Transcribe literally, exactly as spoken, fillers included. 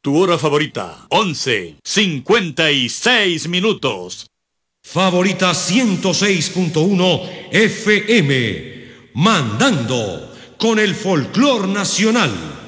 Tu hora favorita, once, cincuenta y seis minutos. Favorita ciento seis punto uno F M, mandando con el folclor nacional.